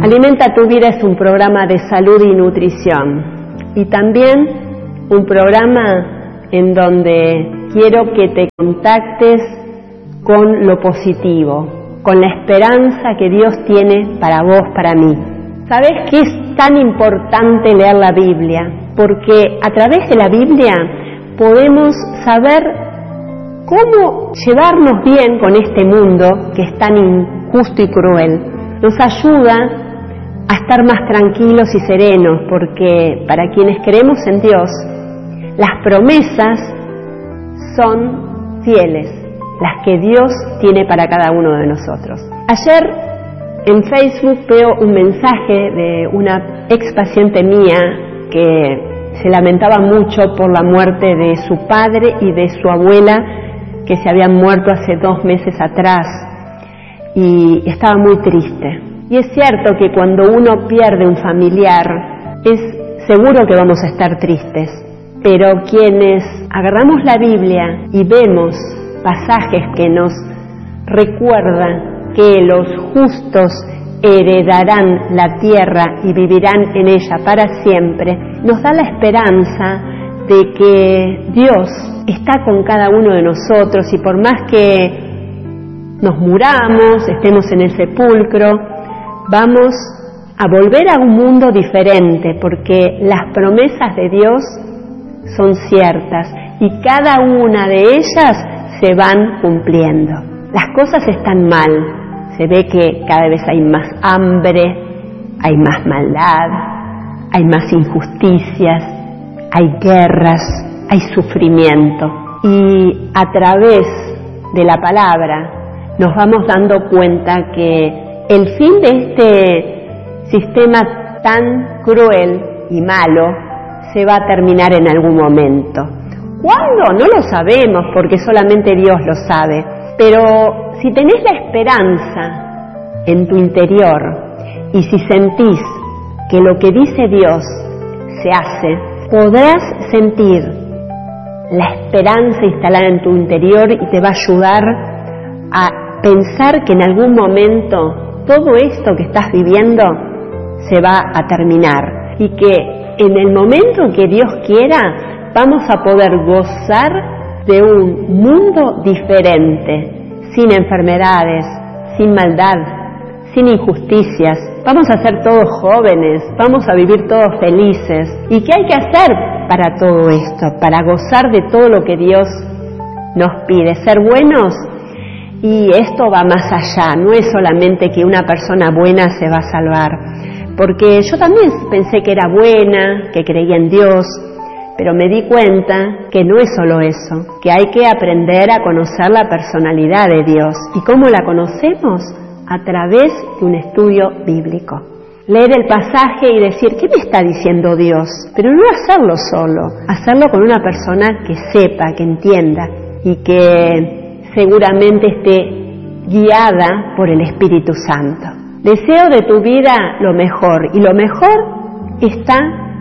Alimenta tu Vida es un programa de salud y nutrición y también un programa en donde quiero que te contactes con lo positivo, con la esperanza que Dios tiene para vos, para mí. ¿Sabés qué es tan importante leer la Biblia? Porque a través de la Biblia podemos saber cómo llevarnos bien con este mundo que es tan injusto y cruel. Nos ayuda a estar más tranquilos y serenos, porque para quienes creemos en Dios, las promesas son fieles, las que Dios tiene para cada uno de nosotros. Ayer en Facebook veo un mensaje de una ex paciente mía que se lamentaba mucho por la muerte de su padre y de su abuela, que se habían muerto hace 2 meses atrás, y estaba muy triste. Y es cierto que cuando uno pierde un familiar, es seguro que vamos a estar tristes, pero quienes agarramos la Biblia y vemos pasajes que nos recuerdan que los justos heredarán la tierra y vivirán en ella para siempre, nos da la esperanza de que Dios está con cada uno de nosotros, y por más que nos muramos, estemos en el sepulcro, vamos a volver a un mundo diferente, porque las promesas de Dios son ciertas y cada una de ellas se van cumpliendo. Las cosas están mal, se ve que cada vez hay más hambre, hay más maldad, hay más injusticias, hay guerras, hay sufrimiento, y a través de la palabra nos vamos dando cuenta que el fin de este sistema tan cruel y malo se va a terminar en algún momento. ¿Cuándo? No lo sabemos, porque solamente Dios lo sabe. Pero si tenés la esperanza en tu interior y si sentís que lo que dice Dios se hace, podrás sentir la esperanza instalada en tu interior y te va a ayudar a pensar que en algún momento todo esto que estás viviendo se va a terminar, y que en el momento que Dios quiera vamos a poder gozar de un mundo diferente, sin enfermedades, sin maldad, sin injusticias. Vamos a ser todos jóvenes, vamos a vivir todos felices. ¿Y qué hay que hacer para todo esto? Para gozar de todo lo que Dios nos pide, ser buenos. Y esto va más allá, no es solamente que una persona buena se va a salvar, porque yo también pensé que era buena, que creía en Dios, pero me di cuenta que no es solo eso, que hay que aprender a conocer la personalidad de Dios. ¿Y cómo la conocemos? A través de un estudio bíblico. Leer el pasaje y decir, ¿qué me está diciendo Dios? Pero no hacerlo solo, hacerlo con una persona que sepa, que entienda y que seguramente esté guiada por el Espíritu Santo. Deseo de tu vida lo mejor, y lo mejor está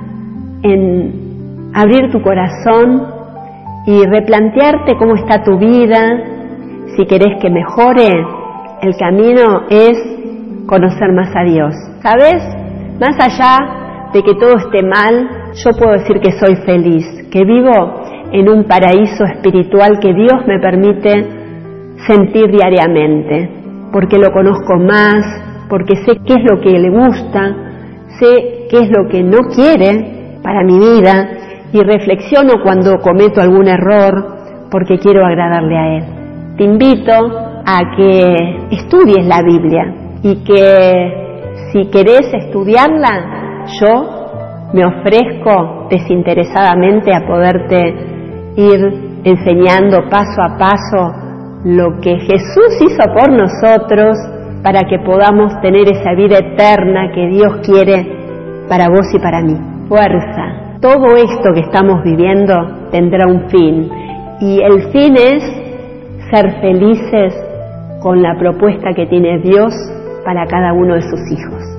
en abrir tu corazón y replantearte cómo está tu vida. Si querés que mejore, el camino es conocer más a Dios. ¿Sabes? Más allá de que todo esté mal, yo puedo decir que soy feliz, que vivo en un paraíso espiritual que Dios me permite sentir diariamente, porque lo conozco más, porque sé qué es lo que le gusta, sé qué es lo que no quiere para mi vida, y reflexiono cuando cometo algún error, porque quiero agradarle a Él. Te invito a que estudies la Biblia, y que si querés estudiarla, yo me ofrezco desinteresadamente a poderte ir enseñando paso a paso lo que Jesús hizo por nosotros, para que podamos tener esa vida eterna que Dios quiere para vos y para mí. Fuerza. Todo esto que estamos viviendo tendrá un fin, y el fin es ser felices con la propuesta que tiene Dios para cada uno de sus hijos.